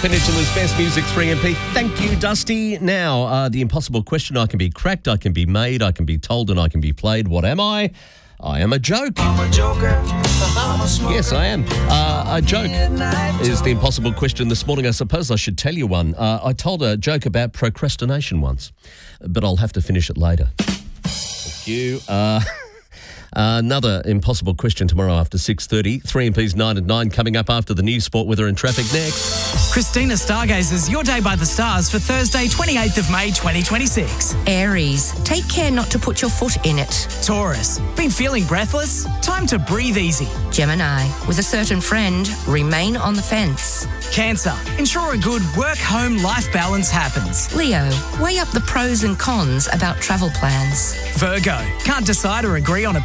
Peninsula's best music, 3MP. Thank you, Dusty. Now, the impossible question: I can be cracked, I can be made, I can be told, and I can be played. What am I? I am a joke. I'm a joker. I'm a smoker. Yes, I am. A joke is the impossible question this morning. I suppose I should tell you one. I told a joke about procrastination once, but I'll have to finish it later. Thank you. Another impossible question tomorrow after 6:30. 3MP's 9 at 9 coming up after the news, sport, weather and traffic next. Christina Stargazers, your day by the stars for Thursday, 28th of May 2026. Aries, take care not to put your foot in it. Taurus, been feeling breathless? Time to breathe easy. Gemini, with a certain friend, remain on the fence. Cancer, ensure a good work-home-life balance happens. Leo, weigh up the pros and cons about travel plans. Virgo, can't decide or agree on a